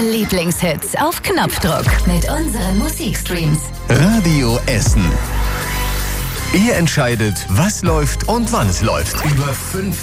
Lieblingshits auf Knopfdruck mit unseren Musikstreams. Radio Essen. Ihr entscheidet, was läuft und wann es läuft. Über 5